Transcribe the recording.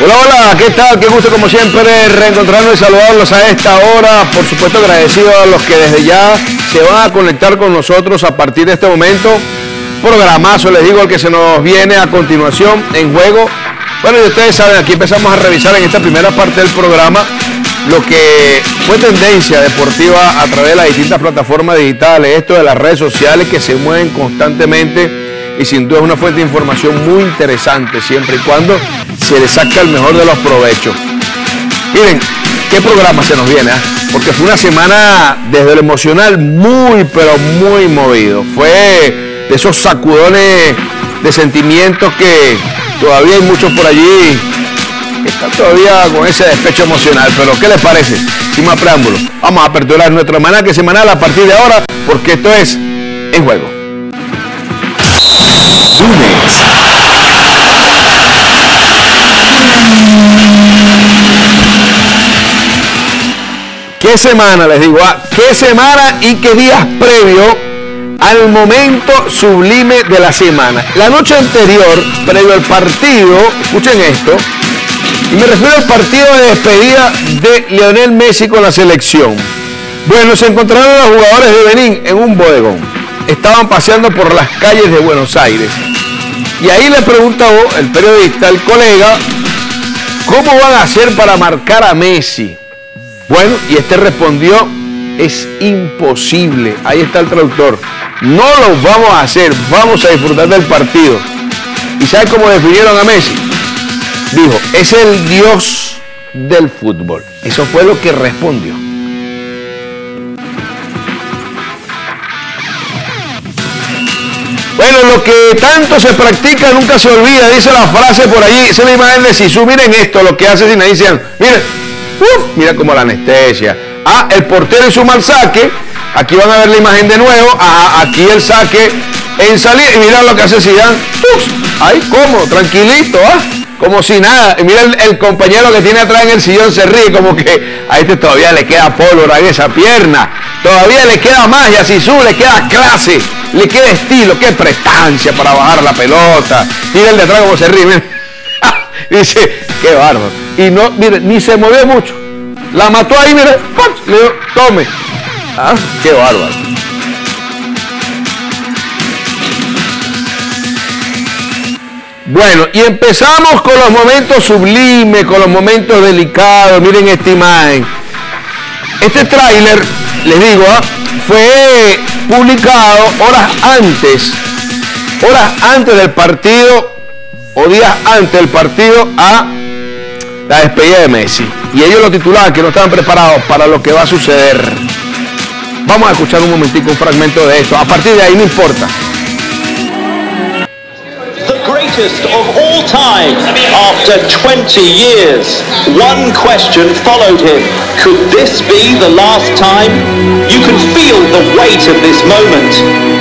Hola, hola, ¿qué tal? Qué gusto como siempre reencontrarnos y saludarlos a esta hora. Por supuesto agradecido a los que desde ya se van a conectar con nosotros a partir de este momento. Programazo, les digo, el que se nos viene a continuación en juego. Bueno, y ustedes saben, aquí empezamos a revisar en esta primera parte del programa lo que fue tendencia deportiva a través de las distintas plataformas digitales, esto de las redes sociales que se mueven constantemente y sin duda es una fuente de información muy interesante siempre y cuando se le saca el mejor de los provechos. Miren, qué programa se nos viene, porque fue una semana desde lo emocional muy, pero muy movido. Fue de esos sacudones de sentimientos que todavía hay muchos por allí que están todavía con ese despecho emocional. Pero ¿qué les parece? Sin más preámbulos, vamos a aperturar nuestro almanaque semanal a partir de ahora, porque esto es En Juego. Lunes. ¿Qué semana, les digo? ¿Qué semana y qué días previo al momento sublime de la semana? La noche anterior, previo al partido, escuchen esto, y me refiero al partido de despedida de Lionel Messi con la selección. Bueno, se encontraron los jugadores de Benín en un bodegón. Estaban paseando por las calles de Buenos Aires. Y ahí le preguntó el periodista, el colega, ¿cómo van a hacer para marcar a Messi? Bueno, y este respondió, es imposible. Ahí está el traductor. No lo vamos a hacer, vamos a disfrutar del partido. ¿Y sabe cómo definieron a Messi? Dijo, es el dios del fútbol. Eso fue lo que respondió. Bueno, lo que tanto se practica nunca se olvida, dice la frase por allí. Esa es la imagen de Sisu. Miren esto, lo que hace Zinedine. Miren, mira como la anestesia. El portero y su mal saque. Aquí van a ver la imagen de nuevo. Aquí el saque en salida. Y mira lo que hace Zidane. Ahí, cómodo, tranquilito, como si nada. Y mira el compañero que tiene atrás en el sillón se ríe, como que a este todavía le queda pólvora en esa pierna. Todavía le queda magia a Sisu, le queda clase, le queda estilo, qué prestancia para bajar la pelota. Mira el de atrás como se ríe, mira. Dice, qué bárbaro. Y no, mire, ni se movió mucho. La mató ahí, mire, le dio, tome. Qué bárbaro. Bueno, y empezamos con los momentos sublimes, con los momentos delicados. Miren esta imagen. Este tráiler, les digo, fue publicado horas antes del partido, o días antes del partido, a la despedida de Messi. Y ellos lo titulaban que no estaban preparados para lo que va a suceder. Vamos a escuchar un momentico un fragmento de esto. A partir de ahí no importa. Of all time, after 20 years, one question followed him. Could this be the last time? You can feel the weight of this moment.